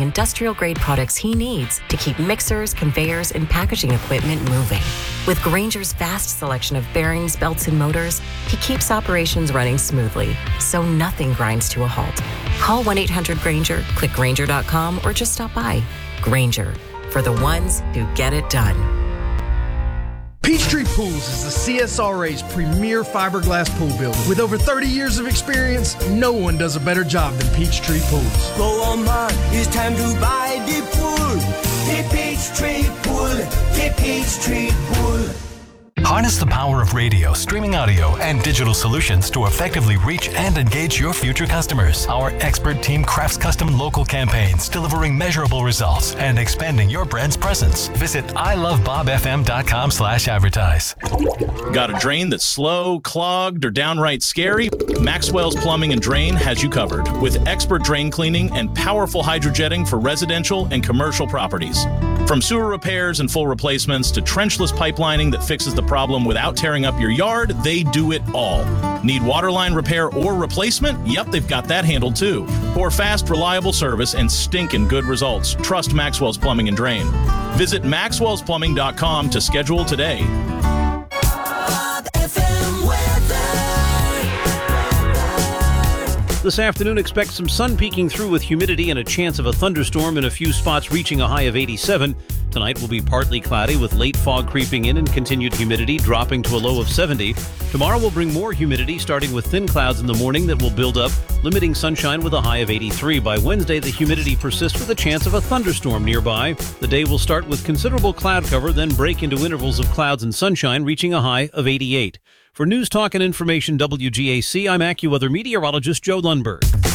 industrial-grade products he needs to keep mixers, conveyors, and packaging equipment moving. With Grainger's vast selection of bearings, belts, and motors, he keeps operations running smoothly, so nothing grinds to a halt. Call 1-800-GRAINGER, click Grainger.com, or just stop by. Grainger, for the ones who get it done. Peachtree Pools is the CSRA's premier fiberglass pool builder. With over 30 years of experience, no one does a better job than Peachtree Pools. Go on, man, it's time to buy the pool. The Peachtree Pool, the Peachtree Pool. Harness the power of radio, streaming audio, and digital solutions to effectively reach and engage your future customers. Our expert team crafts custom local campaigns, delivering measurable results and expanding your brand's presence. Visit ilovebobfm.com/advertise. Got a drain that's slow, clogged, or downright scary? Maxwell's Plumbing and Drain has you covered with expert drain cleaning and powerful hydrojetting for residential and commercial properties. From sewer repairs and full replacements to trenchless pipelining that fixes the problem without tearing up your yard, they do it all. Need waterline repair or replacement? Yep, they've got that handled too. For fast, reliable service and stinking good results, trust Maxwell's Plumbing and Drain. Visit maxwellsplumbing.com to schedule today. This afternoon, expect some sun peeking through with humidity and a chance of a thunderstorm in a few spots reaching a high of 87. Tonight will be partly cloudy with late fog creeping in and continued humidity dropping to a low of 70. Tomorrow will bring more humidity, starting with thin clouds in the morning that will build up, limiting sunshine with a high of 83. By Wednesday, the humidity persists with a chance of a thunderstorm nearby. The day will start with considerable cloud cover, then break into intervals of clouds and sunshine, reaching a high of 88. For News Talk and Information WGAC, I'm AccuWeather meteorologist Joe Lundberg.